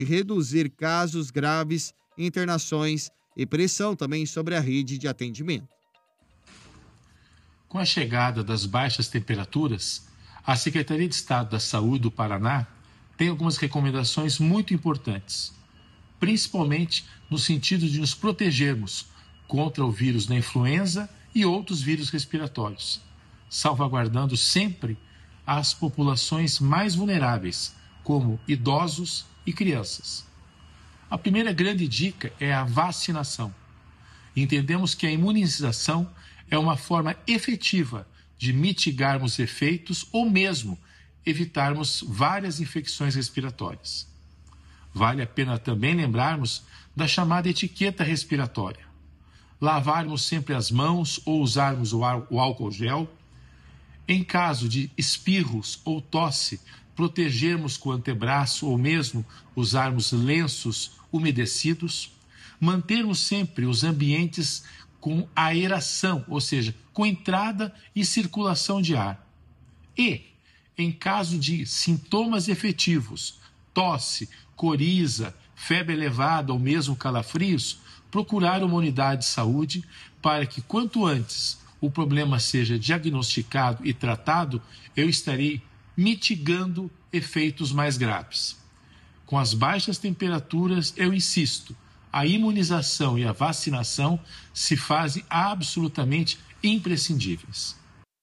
reduzir casos graves, internações e pressão também sobre a rede de atendimento. Com a chegada das baixas temperaturas, a Secretaria de Estado da Saúde do Paraná tem algumas recomendações muito importantes, principalmente no sentido de nos protegermos contra o vírus da influenza e outros vírus respiratórios, salvaguardando sempre as populações mais vulneráveis, como idosos e crianças. A primeira grande dica é a vacinação. Entendemos que a imunização é uma forma efetiva de mitigarmos efeitos ou mesmo evitarmos várias infecções respiratórias. Vale a pena também lembrarmos da chamada etiqueta respiratória. Lavarmos sempre as mãos ou usarmos o álcool gel. Em caso de espirros ou tosse, protegermos com o antebraço ou mesmo usarmos lenços umedecidos. Mantermos sempre os ambientes com aeração, ou seja, com entrada e circulação de ar. E, em caso de sintomas efetivos, tosse, coriza, febre elevada ou mesmo calafrios, procurar uma unidade de saúde para que, quanto antes o problema seja diagnosticado e tratado, eu estarei mitigando efeitos mais graves. Com as baixas temperaturas, eu insisto, a imunização e a vacinação se fazem absolutamente imprescindíveis.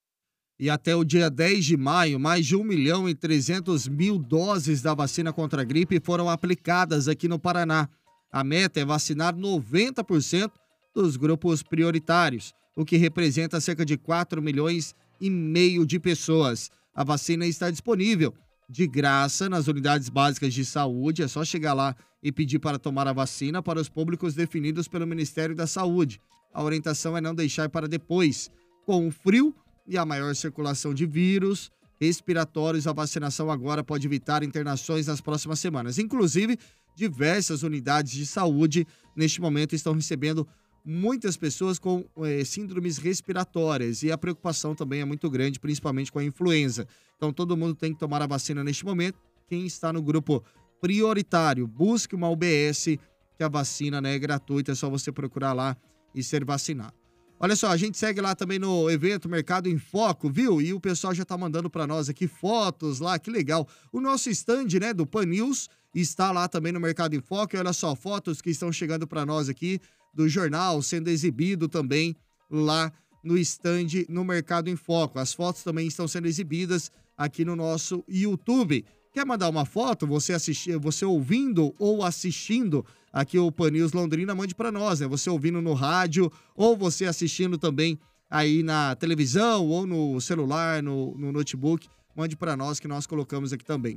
E até o dia 10 de maio, mais de 1.300.000 doses da vacina contra a gripe foram aplicadas aqui no Paraná. A meta é vacinar 90% dos grupos prioritários, o que representa cerca de 4,5 milhões de pessoas. A vacina está disponível de graça nas unidades básicas de saúde. É só chegar lá e pedir para tomar a vacina para os públicos definidos pelo Ministério da Saúde. A orientação é não deixar para depois. Com o frio e a maior circulação de vírus respiratórios, a vacinação agora pode evitar internações nas próximas semanas. Inclusive, diversas unidades de saúde, neste momento, estão recebendo muitas pessoas com síndromes respiratórias, e a preocupação também é muito grande, principalmente com a influenza. Então, todo mundo tem que tomar a vacina neste momento. Quem está no grupo prioritário, busque uma UBS, que a vacina, né, é gratuita, é só você procurar lá e ser vacinado. Olha só, a gente segue lá também no evento Mercado em Foco, viu? E o pessoal já tá mandando para nós aqui fotos lá, que legal. O nosso stand, né, do Pan News está lá também no Mercado em Foco. E olha só, fotos que estão chegando para nós aqui do jornal sendo exibido também lá no stand no Mercado em Foco. As fotos também estão sendo exibidas aqui no nosso YouTube. Quer mandar uma foto, você ouvindo ou assistindo aqui o Pan News Londrina, mande para nós, né? Você ouvindo no rádio ou você assistindo também aí na televisão ou no celular, no notebook, mande para nós que nós colocamos aqui também.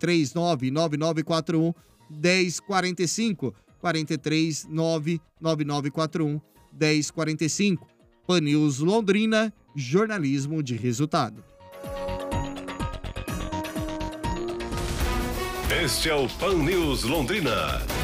439-9941-1045, 439-9941-1045. Pan News Londrina, jornalismo de resultado. Este é o Pan News Londrina.